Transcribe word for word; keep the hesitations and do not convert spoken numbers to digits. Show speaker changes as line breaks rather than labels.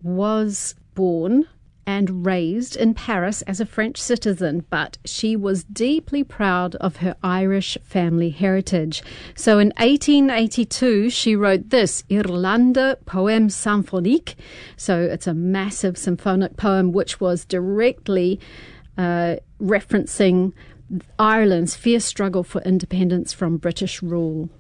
was born and raised in Paris as a French citizen, but she was deeply proud of her Irish family heritage. So in eighteen eighty-two, she wrote this, Irlande Poème Symphonique. So it's a massive symphonic poem which was directly uh, referencing Ireland's fierce struggle for independence from British rule.